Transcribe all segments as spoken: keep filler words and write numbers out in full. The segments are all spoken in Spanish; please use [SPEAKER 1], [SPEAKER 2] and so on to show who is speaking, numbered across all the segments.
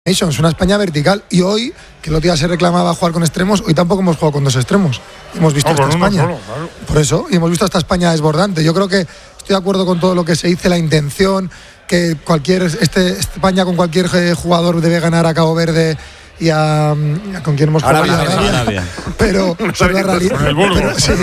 [SPEAKER 1] Es una España vertical y hoy, que el otro día se reclamaba jugar con extremos, hoy tampoco hemos jugado con dos extremos. Hemos visto no, esta España. Solo, claro. Por eso, y hemos visto esta España desbordante. Yo creo que estoy de acuerdo con todo lo que se dice, la intención, que cualquier este España con cualquier jugador debe ganar a Cabo Verde y a, a con quien hemos jugado. Pero, pero la realidad. Pero, sí,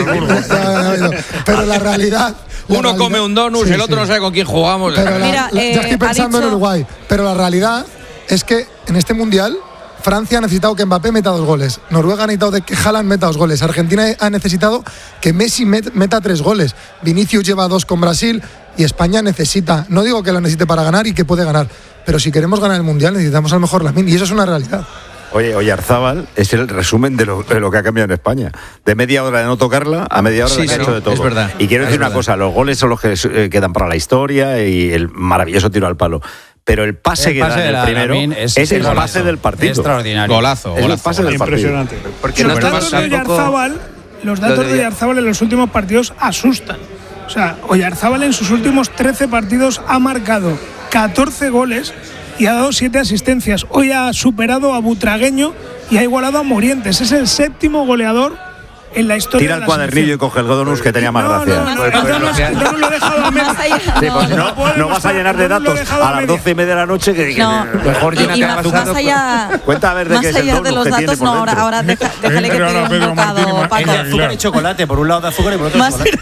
[SPEAKER 1] pero la realidad.
[SPEAKER 2] Uno
[SPEAKER 1] realidad,
[SPEAKER 2] come un donut, sí, el otro sí. no sabe con quién jugamos.
[SPEAKER 1] Pero la,
[SPEAKER 3] Mira,
[SPEAKER 1] la,
[SPEAKER 3] eh,
[SPEAKER 1] ya estoy pensando dicho... en Uruguay. Pero la realidad es que en este mundial Francia ha necesitado que Mbappé meta dos goles, Noruega ha necesitado de que Haaland meta dos goles, Argentina ha necesitado que Messi met, meta tres goles, Vinicius lleva dos con Brasil y España necesita, no digo que lo necesite para ganar y que puede ganar, pero si queremos ganar el mundial necesitamos a lo mejor Lamine y eso es una realidad.
[SPEAKER 4] Oye, Oyarzábal es el resumen de lo, de lo que ha cambiado en España. De media hora de no tocarla a media hora
[SPEAKER 2] sí,
[SPEAKER 4] de que
[SPEAKER 2] sí,
[SPEAKER 4] ha hecho de todo.
[SPEAKER 2] Es verdad.
[SPEAKER 4] Y quiero
[SPEAKER 2] es
[SPEAKER 4] decir
[SPEAKER 2] verdad.
[SPEAKER 4] una cosa, los goles son los que eh, quedan para la historia y el maravilloso tiro al palo. Pero el pase, el que pase da en el primero es, es el
[SPEAKER 5] golazo,
[SPEAKER 4] pase del partido.
[SPEAKER 5] Extraordinario.
[SPEAKER 2] Golazo,
[SPEAKER 4] es
[SPEAKER 2] golazo.
[SPEAKER 4] el pase del
[SPEAKER 6] impresionante.
[SPEAKER 4] partido.
[SPEAKER 6] Porque los datos de Oyarzábal, los datos de Oyarzábal en los últimos partidos asustan. O sea, Oyarzábal en sus últimos trece partidos ha marcado catorce goles y ha dado siete asistencias. Hoy ha superado a Butragueño y ha igualado a Morientes. Es el séptimo goleador en la historia.
[SPEAKER 4] Tira
[SPEAKER 6] el
[SPEAKER 4] cuadernillo y coge el Godonus que tenía más
[SPEAKER 6] no,
[SPEAKER 4] gracia.
[SPEAKER 6] No, no, no, el Godonus, el Godonus lo he dejado a media.
[SPEAKER 4] Sí, pues no, no, no vas a llenar de datos a las doce y media de la noche que, que
[SPEAKER 3] no,
[SPEAKER 4] mejor
[SPEAKER 3] llena y, y más, más allá,
[SPEAKER 4] cuenta a ver de
[SPEAKER 3] más
[SPEAKER 4] qué es
[SPEAKER 3] allá
[SPEAKER 4] el
[SPEAKER 3] de los datos, no, ahora, ahora deja, déjale que te diga un bocado, Paco.
[SPEAKER 5] Azúcar y chocolate, por un lado de azúcar y por otro de chocolate.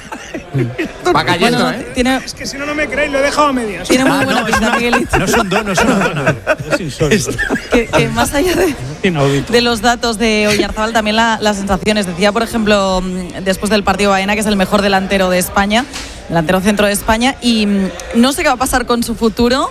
[SPEAKER 2] Va cayendo, bueno, ¿eh?
[SPEAKER 6] Tiene, es que si no, no me creéis, lo he dejado a medias.
[SPEAKER 3] Tiene muy buena pinta, Miguelito.
[SPEAKER 5] No son dos, no son dos.
[SPEAKER 6] Es insólito.
[SPEAKER 3] Que, que más allá de, de los datos de Oyarzábal, también la, las sensaciones. Decía, por ejemplo, después del partido Baena, que es el mejor delantero de España, delantero centro de España, y no sé qué va a pasar con su futuro.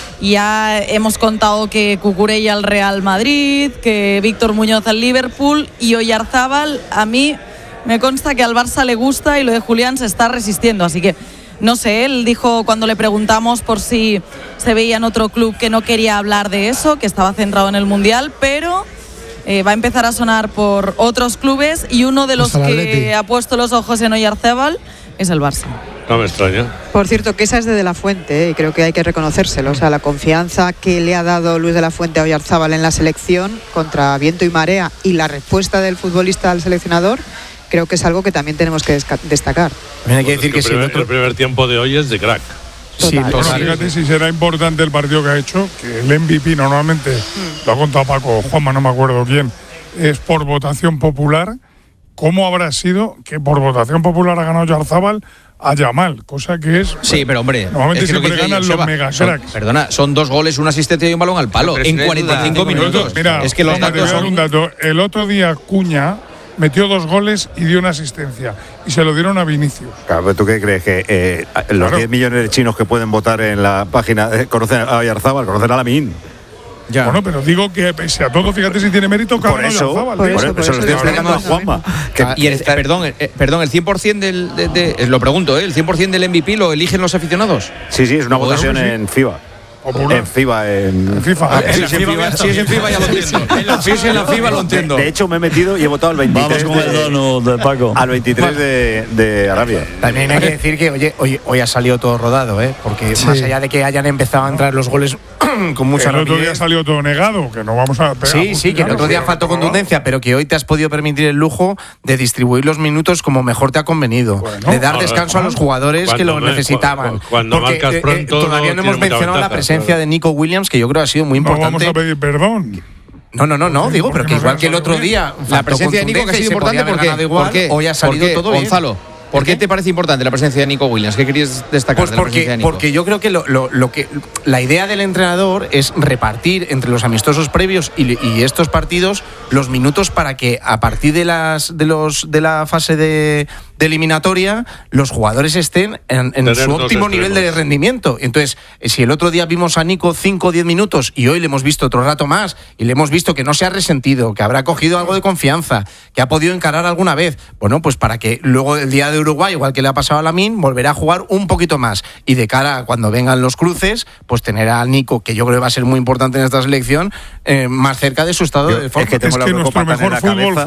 [SPEAKER 3] Ya hemos contado que Cucurella al Real Madrid, que Víctor Muñoz al Liverpool, y Oyarzábal, a mí me consta que al Barça le gusta y lo de Julián se está resistiendo, así que no sé, él dijo cuando le preguntamos por si se veía en otro club que no quería hablar de eso, que estaba centrado en el Mundial, pero eh, va a empezar a sonar por otros clubes y uno de los que ha puesto los ojos en Oyarzábal es el Barça.
[SPEAKER 7] No me extraña.
[SPEAKER 8] Por cierto, que esa es de De La Fuente, ¿eh? Y creo que hay que reconocérselo. O sea, la confianza que le ha dado Luis De La Fuente a Oyarzábal en la selección contra viento y marea y la respuesta del futbolista al seleccionador, creo que es algo que también tenemos que destacar.
[SPEAKER 7] Hay que decir que, que el, primer, sí, el primer tiempo de hoy es de crack.
[SPEAKER 9] Sí, bueno, fíjate si será importante el partido que ha hecho, que el M V P normalmente, mm. lo ha contado Paco, Juanma, no me acuerdo quién, es por votación popular. ¿Cómo habrá sido que por votación popular ha ganado Oyarzábal a Yamal? Cosa que es...
[SPEAKER 2] Sí, pero hombre...
[SPEAKER 9] Normalmente
[SPEAKER 2] es que
[SPEAKER 9] siempre ganan los mega cracks.
[SPEAKER 2] Perdona, son dos goles, una asistencia y un balón al palo en cuarenta y cinco minutos.
[SPEAKER 9] Mira,
[SPEAKER 2] es que los
[SPEAKER 9] Juanma,
[SPEAKER 2] datos
[SPEAKER 9] te voy a dar un dato. El otro día Cuña metió dos goles y dio una asistencia. Y se lo dieron a Vinicius.
[SPEAKER 4] Claro, ¿tú qué crees? ¿Que eh, los claro. diez millones de chinos que pueden votar en la página eh, conocen a Oyarzábal, conocen a Lamine?
[SPEAKER 9] Ya. Bueno, pero digo que pese a todo, fíjate si tiene mérito cada
[SPEAKER 4] por eso,
[SPEAKER 9] Oyarzábal.
[SPEAKER 4] Por eso, por eso, eso lo estoy explicando a Juanma.
[SPEAKER 2] Que, y el, perdón, eh, perdón, el cien por ciento del... De, de, lo pregunto, ¿eh? ¿El cien por ciento del M V P lo eligen los aficionados?
[SPEAKER 4] Sí, sí, es una votación
[SPEAKER 9] sí.
[SPEAKER 4] en FIBA.
[SPEAKER 9] Popular.
[SPEAKER 4] En FIBA, en,
[SPEAKER 9] en FIFA.
[SPEAKER 2] Ah, sí, en FIFA, sí, es en FIFA, ya lo entiendo. En la FIFA, en la FIFA lo entiendo.
[SPEAKER 4] De, de hecho, me he metido y he votado al veintitrés.
[SPEAKER 5] Vamos con el dono de Paco.
[SPEAKER 4] Al veintitrés de, de Arabia.
[SPEAKER 5] También hay que decir que, oye, hoy, hoy ha salido todo rodado, ¿eh? Porque sí. más allá de que hayan empezado a entrar los goles con mucha
[SPEAKER 9] rapidez. El otro día salió todo negado, que no vamos a pegar.
[SPEAKER 5] Sí, sí, que el otro día faltó contundencia, pero que hoy te has podido permitir el lujo de distribuir los minutos como mejor te ha convenido. Bueno, de dar descanso a, ver, a los jugadores que lo necesitaban.
[SPEAKER 7] Cuando, cuando
[SPEAKER 5] Porque
[SPEAKER 7] marcas pronto,
[SPEAKER 5] eh, todavía no, no hemos mencionado la presencia claro. de Nico Williams, que yo creo ha sido muy importante.
[SPEAKER 9] No vamos a pedir perdón.
[SPEAKER 5] No, no, no, no, digo, pero que igual que el otro día.
[SPEAKER 2] La presencia de Nico que ha sido importante porque,
[SPEAKER 5] igual,
[SPEAKER 2] porque
[SPEAKER 5] hoy ha salido todo bien.
[SPEAKER 2] Gonzalo, ¿por qué te parece importante la presencia de Nico Williams? ¿Qué querías destacar
[SPEAKER 5] pues
[SPEAKER 2] de la
[SPEAKER 5] porque,
[SPEAKER 2] presencia de Nico?
[SPEAKER 5] Porque yo creo que, lo, lo, lo que la idea del entrenador es repartir entre los amistosos previos y, y estos partidos los minutos para que a partir de las de los de la fase de, de eliminatoria los jugadores estén en, en su óptimo nivel de rendimiento. Entonces, si el otro día vimos a Nico cinco o diez minutos y hoy le hemos visto otro rato más y le hemos visto que no se ha resentido, que habrá cogido algo de confianza, que ha podido encarar alguna vez, bueno, pues para que luego el día de Uruguay, igual que le ha pasado a Lamine, volverá a jugar un poquito más y de cara a cuando vengan los cruces, pues tener a Nico, que yo creo que va a ser muy importante en esta selección, eh, más cerca de su estado
[SPEAKER 4] yo,
[SPEAKER 5] de forma.
[SPEAKER 4] Es que,
[SPEAKER 9] es que nuestro mejor fútbol
[SPEAKER 4] cabeza.
[SPEAKER 9] fue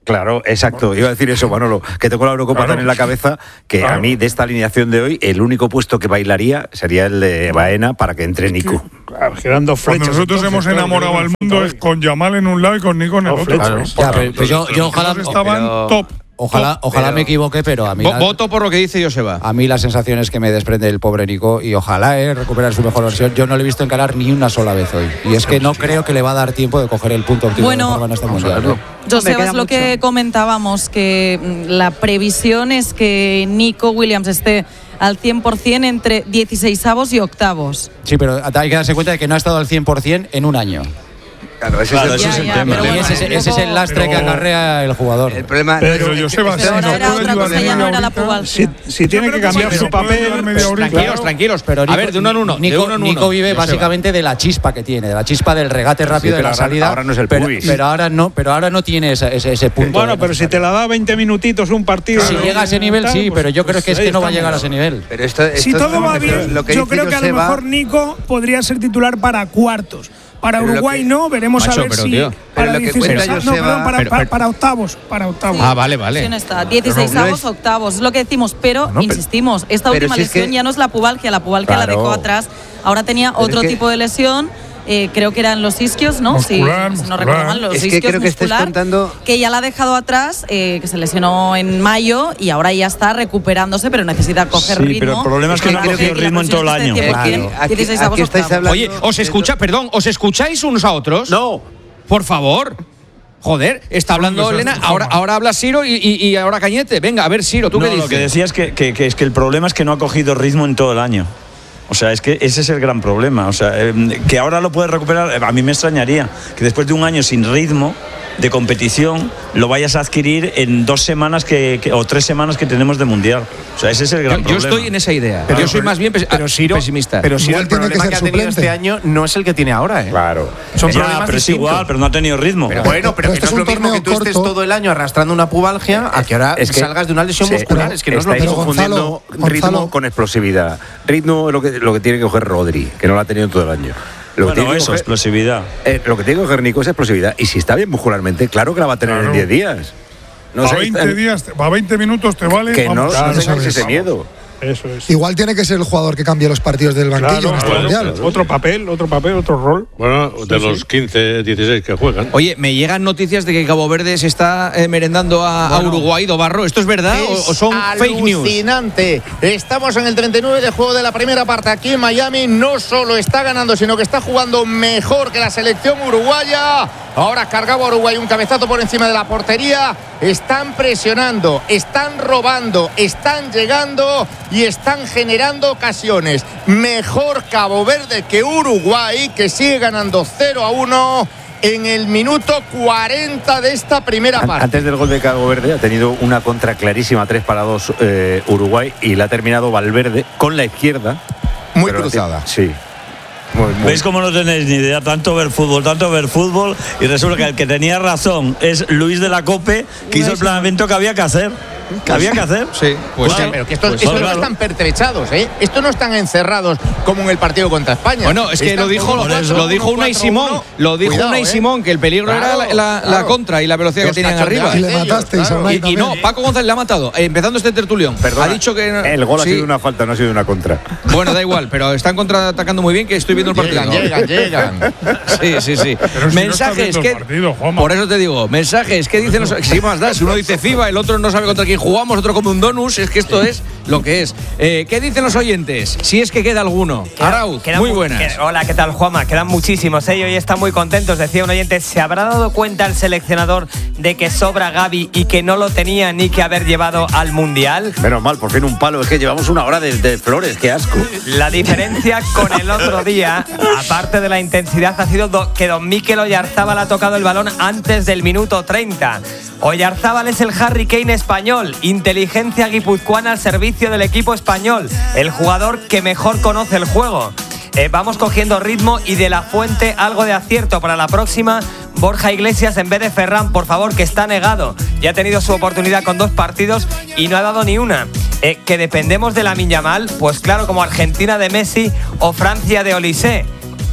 [SPEAKER 4] Claro, exacto. Iba a decir eso, Manolo, que tengo la Eurocopa claro. tan en la cabeza que claro. a mí de esta alineación de hoy el único puesto que bailaría sería el de Baena para que entre Nico.
[SPEAKER 9] Claro, quedando flechas. Cuando nosotros hemos enamorado claro, al mundo es con Yamal en un lado y con Nico en el no, otro. Claro.
[SPEAKER 10] Ya, pero, pero yo, yo ojalá
[SPEAKER 9] estaban pero... top.
[SPEAKER 10] Ojalá, ojalá me equivoque, pero a mí...
[SPEAKER 2] La, voto por lo que dice Joseba.
[SPEAKER 10] A mí las sensaciones que me desprende el pobre Nico, y ojalá eh, recuperar su mejor versión, yo no le he visto encarar ni una sola vez hoy. Y es que no creo que le va a dar tiempo de coger el punto óptimo
[SPEAKER 3] bueno,
[SPEAKER 10] de forma en este mundial. ¿no?
[SPEAKER 3] Joseba, es lo mucho. que comentábamos, que la previsión es que Nico Williams esté al cien por ciento entre dieciseisavos y octavos.
[SPEAKER 10] Sí, pero hay que darse cuenta de que no ha estado al cien por ciento en un año.
[SPEAKER 4] Claro, ese
[SPEAKER 10] claro,
[SPEAKER 4] es el,
[SPEAKER 10] ese
[SPEAKER 4] ya,
[SPEAKER 10] es el tema.
[SPEAKER 3] Bueno,
[SPEAKER 10] ese,
[SPEAKER 3] bueno,
[SPEAKER 10] ese es el lastre pero, que acarrea el jugador.
[SPEAKER 4] El problema
[SPEAKER 9] pero, pero yo sé
[SPEAKER 3] pero ahora era otra cosa, ya no era la pubalgia.
[SPEAKER 9] Si, si tiene que cambiar su papel,
[SPEAKER 2] tranquilos, claro. tranquilos. Pero Nico, a ver, de uno en uno.
[SPEAKER 10] Nico,
[SPEAKER 2] de uno, en uno.
[SPEAKER 10] Nico vive básicamente de la chispa que tiene, de la chispa del regate rápido sí, de la
[SPEAKER 4] ahora,
[SPEAKER 10] salida.
[SPEAKER 4] Ahora no es el
[SPEAKER 10] pero,
[SPEAKER 4] pubis.
[SPEAKER 10] pero ahora no, pero ahora no tiene ese, ese, ese punto.
[SPEAKER 9] Bueno, pero si te la da veinte minutitos un partido.
[SPEAKER 10] Si llega a ese nivel, sí, pero yo creo que es que no va a llegar a ese nivel.
[SPEAKER 6] Si todo va bien, yo creo que a lo mejor Nico podría ser titular para cuartos. Para Uruguay que, no, veremos
[SPEAKER 2] macho,
[SPEAKER 6] a ver
[SPEAKER 2] pero,
[SPEAKER 6] si
[SPEAKER 2] tío,
[SPEAKER 6] para dieciséis, no, perdón, para, pero, para, para octavos, para octavos.
[SPEAKER 3] Sí,
[SPEAKER 2] ah, vale, vale.
[SPEAKER 3] Está dieciseisavos, no es, octavos, es lo que decimos, pero no, insistimos, esta última si lesión es que, ya no es la pubalgia, la pubalgia claro. la dejó atrás, ahora tenía pero otro es que, tipo de lesión. Eh, creo que eran los isquios, ¿no?
[SPEAKER 9] Muscular,
[SPEAKER 3] sí, si no recuerdo mal, los
[SPEAKER 4] es
[SPEAKER 3] isquios
[SPEAKER 4] que creo
[SPEAKER 3] muscular,
[SPEAKER 4] que, contando...
[SPEAKER 3] que ya la ha dejado atrás, eh, que se lesionó en mayo y ahora ya está recuperándose, pero necesita coger
[SPEAKER 11] sí,
[SPEAKER 3] ritmo.
[SPEAKER 11] Pero el problema es que no ha cogido ritmo en todo el año.
[SPEAKER 3] Claro.
[SPEAKER 4] Aquí, aquí estáis hablando,
[SPEAKER 2] Oye, ¿os escucha, perdón, ¿os escucháis unos a otros?
[SPEAKER 4] No.
[SPEAKER 2] Por favor. Joder, está hablando Elena, ahora, ahora habla Siro y, y, y ahora Cañete. Venga, a ver, Siro, ¿tú
[SPEAKER 11] no,
[SPEAKER 2] qué dices?
[SPEAKER 11] Lo que decía es que, que, que, es que el problema es que no ha cogido ritmo en todo el año. O sea, es que ese es el gran problema. O sea, eh, que ahora lo puede recuperar, a mí me extrañaría que después de un año sin ritmo de competición lo vayas a adquirir en dos semanas que, que, o tres semanas que tenemos de mundial. O sea, ese es el gran
[SPEAKER 2] yo,
[SPEAKER 11] problema.
[SPEAKER 2] Yo estoy en esa idea.
[SPEAKER 5] Pero,
[SPEAKER 2] yo soy más bien pes
[SPEAKER 5] pero Siro,
[SPEAKER 2] pesimista.
[SPEAKER 5] Pero Siro, el problema que, que ha tenido
[SPEAKER 1] suplente.
[SPEAKER 5] este año no es el que tiene ahora, ¿eh?
[SPEAKER 4] Claro.
[SPEAKER 5] Son
[SPEAKER 11] ya,
[SPEAKER 5] problemas
[SPEAKER 11] pero
[SPEAKER 5] distintos.
[SPEAKER 11] es igual, pero no ha tenido ritmo.
[SPEAKER 5] Pero, bueno, pero, pero que no es lo mismo que tú
[SPEAKER 1] corto.
[SPEAKER 5] estés todo el año arrastrando una pubalgia a que ahora es que salgas de una lesión sí, muscular. Es que no es lo mismo.
[SPEAKER 4] Confundiendo
[SPEAKER 1] Gonzalo,
[SPEAKER 4] ritmo
[SPEAKER 1] Gonzalo.
[SPEAKER 4] con explosividad. Ritmo es lo que, lo que tiene que coger Rodri, que no lo ha tenido todo el año. Lo
[SPEAKER 11] bueno,
[SPEAKER 4] que
[SPEAKER 11] eso,
[SPEAKER 4] coger,
[SPEAKER 11] explosividad.
[SPEAKER 4] Eh, lo que tiene que coger Nico es explosividad. Y si está bien muscularmente, claro que la va a tener claro. en diez días.
[SPEAKER 9] No a sé, veinte días, a veinte minutos te vale.
[SPEAKER 4] Que
[SPEAKER 9] vamos,
[SPEAKER 4] no,
[SPEAKER 9] claro,
[SPEAKER 4] no tengas ese
[SPEAKER 9] vamos.
[SPEAKER 4] miedo.
[SPEAKER 9] Eso es.
[SPEAKER 1] Igual tiene que ser el jugador que cambie los partidos del banquillo
[SPEAKER 9] claro,
[SPEAKER 1] en este
[SPEAKER 9] bueno,
[SPEAKER 1] mundial.
[SPEAKER 9] Claro. Otro papel, otro papel, otro rol.
[SPEAKER 7] Bueno, de sí, los sí. quince, dieciséis que juegan.
[SPEAKER 2] Oye, me llegan noticias de que Cabo Verde se está eh, merendando a, bueno, a Uruguay, Dobarro. ¿Esto es verdad es o, o son fake news?
[SPEAKER 12] Alucinante. Estamos en el treinta y nueve de juego de la primera parte aquí en Miami. No solo está ganando, sino que está jugando mejor que la selección uruguaya. Ahora cargaba Uruguay un cabezazo por encima de la portería. Están presionando, están robando, están llegando y están generando ocasiones. Mejor Cabo Verde que Uruguay, que sigue ganando cero a uno en el minuto cuarenta de esta primera parte.
[SPEAKER 4] Antes del gol de Cabo Verde ha tenido una contra clarísima, tres para dos eh, Uruguay, y la ha terminado Valverde con la izquierda.
[SPEAKER 12] Muy cruzada.
[SPEAKER 4] Sí. Muy, muy.
[SPEAKER 11] ¿Veis cómo no tenéis ni idea? Tanto ver fútbol, tanto ver fútbol, y resulta que el que tenía razón es Luis de la Cope, que hizo el planeamiento que había que hacer. ¿Que había que hacer?
[SPEAKER 2] Sí, pues
[SPEAKER 12] claro,
[SPEAKER 2] sí.
[SPEAKER 12] Pero que estos,
[SPEAKER 2] pues
[SPEAKER 12] estos
[SPEAKER 2] claro.
[SPEAKER 12] no están pertrechados, ¿eh? Estos no están encerrados como en el partido contra España.
[SPEAKER 2] Bueno, es que
[SPEAKER 12] están
[SPEAKER 2] lo dijo, lo,
[SPEAKER 12] cuatro,
[SPEAKER 2] lo dijo Unai Simón. Lo dijo
[SPEAKER 12] Cuidado,
[SPEAKER 2] Unai
[SPEAKER 12] ¿eh?
[SPEAKER 2] Simón, que el peligro
[SPEAKER 12] claro,
[SPEAKER 2] era la, la,
[SPEAKER 12] claro.
[SPEAKER 2] la contra y la velocidad que, que tenían arriba.
[SPEAKER 1] Y le matasteis
[SPEAKER 12] claro.
[SPEAKER 1] a
[SPEAKER 2] y, y no, Paco González le ha matado. Eh, empezando este tertulión.
[SPEAKER 4] Perdona,
[SPEAKER 2] ha dicho que
[SPEAKER 4] el gol
[SPEAKER 2] sí.
[SPEAKER 4] ha sido una falta, no ha sido una contra.
[SPEAKER 2] Bueno, da igual, pero están contraatacando muy bien, que estoy viendo el partido.
[SPEAKER 12] Llegan, llegan, llegan.
[SPEAKER 2] Sí, sí, sí.
[SPEAKER 9] Pero si
[SPEAKER 2] mensajes
[SPEAKER 9] no
[SPEAKER 2] que
[SPEAKER 9] partido,
[SPEAKER 2] por eso te digo, mensajes que dicen los sí más da, si uno dice FIBA, el otro no sabe contra quién jugamos, otro come un donus, es que esto es lo que es. Eh, ¿Qué dicen los oyentes? Si es que queda alguno. Arauz, muy buenas.
[SPEAKER 13] Que, hola, ¿qué tal, Juanma? Quedan muchísimos, ¿eh? Y hoy están muy contentos. Decía un oyente, ¿se habrá dado cuenta el seleccionador de que sobra Gavi y que no lo tenía ni que haber llevado al Mundial?
[SPEAKER 4] Menos mal, por fin un palo. Es que llevamos una hora de, de flores, qué asco.
[SPEAKER 13] La diferencia con el otro día, aparte de la intensidad, ha sido do, que don Mikel Oyarzábal ha tocado el balón antes del minuto treinta. Oyarzábal es el Harry Kane español, inteligencia guipuzcoana al servicio del equipo español, el jugador que mejor conoce el juego. Eh, vamos cogiendo ritmo y de la Fuente algo de acierto para la próxima. Borja Iglesias en vez de Ferran, por favor, que está negado. Ya ha tenido su oportunidad con dos partidos y no ha dado ni una. Eh, que dependemos de Lamine Yamal, pues claro, como Argentina de Messi o Francia de Olise.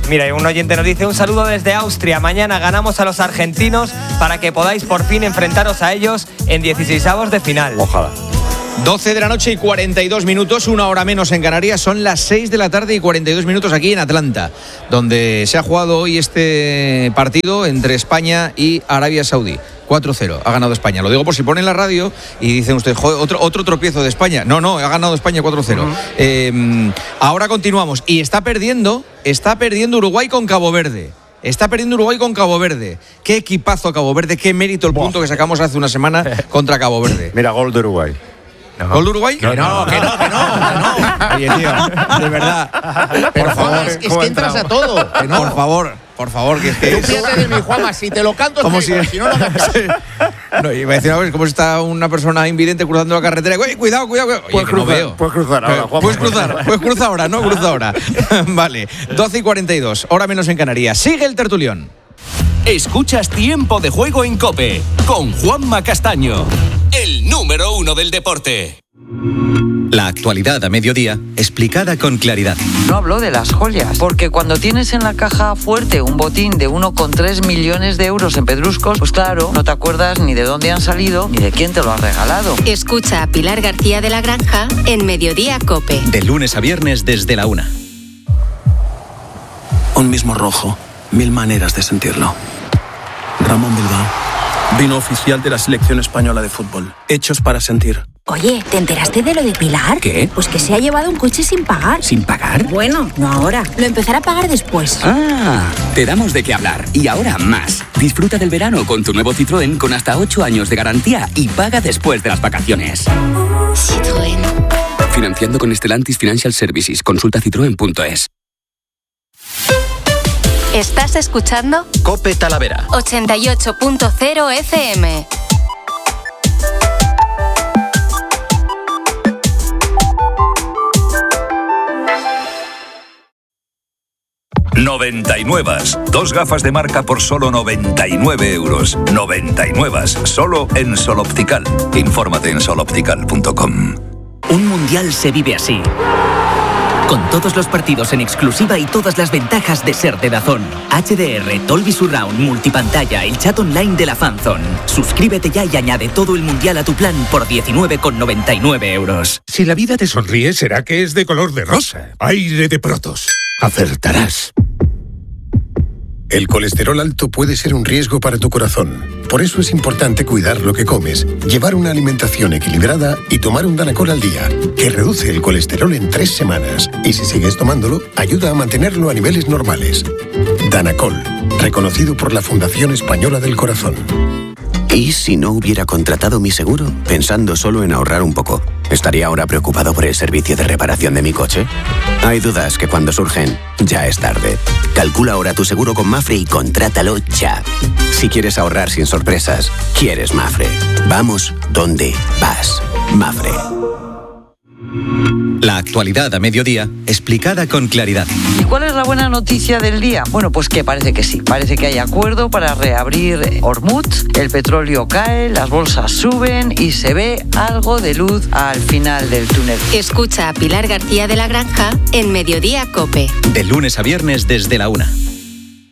[SPEAKER 13] Mira, un oyente nos dice: un saludo desde Austria. Mañana ganamos a los argentinos para que podáis por fin enfrentaros a ellos en dieciseisavos de final.
[SPEAKER 4] Ojalá.
[SPEAKER 2] doce de la noche y cuarenta y dos minutos, una hora menos en Canarias. Son las seis de la tarde y cuarenta y dos minutos aquí en Atlanta, donde se ha jugado hoy este partido entre España y Arabia Saudí. cuatro cero, ha ganado España. Lo digo por si ponen la radio y dicen ustedes, joder, otro, otro tropiezo de España. No, no, ha ganado España cuatro cero. Uh-huh. Eh, ahora continuamos. Y está perdiendo, está perdiendo Uruguay con Cabo Verde. Está perdiendo Uruguay con Cabo Verde. Qué equipazo Cabo Verde, qué mérito el punto que sacamos hace una semana contra Cabo Verde.
[SPEAKER 4] Mira, gol de Uruguay.
[SPEAKER 2] No. ¿Gol de Uruguay?
[SPEAKER 12] Que no, que no, que no, que no.
[SPEAKER 2] Oye, tío, de verdad.
[SPEAKER 12] Pero
[SPEAKER 2] por favor,
[SPEAKER 12] es, es que entras a todo. Que no.
[SPEAKER 2] Por favor, por favor, que es que.
[SPEAKER 12] Tú fíjate de mi Juanma, si te lo canto,
[SPEAKER 2] como
[SPEAKER 12] es
[SPEAKER 2] si,
[SPEAKER 12] si no lo cantas.
[SPEAKER 2] No, iba a decir, a ver, como si está una persona invidente cruzando la carretera. Oye, cuidado, cuidado, cuidado. Oye,
[SPEAKER 4] puedes, cruzar,
[SPEAKER 2] no veo.
[SPEAKER 4] puedes cruzar ahora, Juanma.
[SPEAKER 2] Puedes cruzar, puedes cruzar ahora, no cruza ahora. Vale, doce y cuarenta y dos, hora menos en Canarias. Sigue el tertulión.
[SPEAKER 14] Escuchas Tiempo de Juego en COPE con Juanma Castaño, el número uno del deporte.
[SPEAKER 15] La actualidad a mediodía, explicada con claridad.
[SPEAKER 16] No hablo de las joyas, porque cuando tienes en la caja fuerte un botín de uno coma tres millones de euros en pedruscos, pues claro, no te acuerdas ni de dónde han salido ni de quién te lo ha regalado.
[SPEAKER 17] Escucha a Pilar García de la Granja en Mediodía COPE.
[SPEAKER 15] De lunes a viernes desde la una.
[SPEAKER 18] Un mismo rojo, mil maneras de sentirlo. Ramón Bilbao, vino oficial de la selección española de fútbol. Hechos para sentir.
[SPEAKER 19] Oye, ¿te enteraste de lo de Pilar?
[SPEAKER 18] ¿Qué?
[SPEAKER 19] Pues que se ha llevado un coche sin pagar.
[SPEAKER 18] ¿Sin pagar?
[SPEAKER 19] Bueno, no ahora. Lo empezará a pagar después.
[SPEAKER 20] Ah, te damos de qué hablar. Y ahora más. Disfruta del verano con tu nuevo Citroën con hasta ocho años de garantía y paga después de las vacaciones.
[SPEAKER 19] Citroën.
[SPEAKER 20] Financiando con Stellantis Financial Services. Consulta citroen punto es.
[SPEAKER 17] ¿Estás escuchando?
[SPEAKER 15] COPE Talavera.
[SPEAKER 17] ochenta y ocho punto cero F M.
[SPEAKER 14] noventa y nueve. Dos gafas de marca por solo noventa y nueve euros. noventa y nueve. Solo en Sol Optical. Infórmate en sol optical punto com.
[SPEAKER 21] Un mundial se vive así. Con todos los partidos en exclusiva y todas las ventajas de ser de DAZN. H D R, Dolby Surround, multipantalla, el chat online de la Fanzone. Suscríbete ya y añade todo el mundial a tu plan por diecinueve con noventa y nueve euros.
[SPEAKER 22] Si la vida te sonríe, será que es de color de rosa. Aire de Protos. Acertarás.
[SPEAKER 23] El colesterol alto puede ser un riesgo para tu corazón. Por eso es importante cuidar lo que comes, llevar una alimentación equilibrada y tomar un Danacol al día, que reduce el colesterol en tres semanas. Y si sigues tomándolo, ayuda a mantenerlo a niveles normales. Danacol, reconocido por la Fundación Española del Corazón.
[SPEAKER 24] ¿Y si no hubiera contratado mi seguro, pensando solo en ahorrar un poco? ¿Estaría ahora preocupado por el servicio de reparación de mi coche? Hay dudas que cuando surgen, ya es tarde. Calcula ahora tu seguro con Mafre y contrátalo ya. Si quieres ahorrar sin sorpresas, quieres Mafre. Vamos donde vas. Mafre.
[SPEAKER 15] La actualidad a mediodía, explicada con claridad.
[SPEAKER 16] ¿Y cuál es la buena noticia del día? Bueno, pues que parece que sí. Parece que hay acuerdo para reabrir Hormuz, el petróleo cae, las bolsas suben y se ve algo de luz al final del túnel.
[SPEAKER 17] Escucha a Pilar García de la Granja en Mediodía COPE.
[SPEAKER 15] De lunes a viernes desde la una.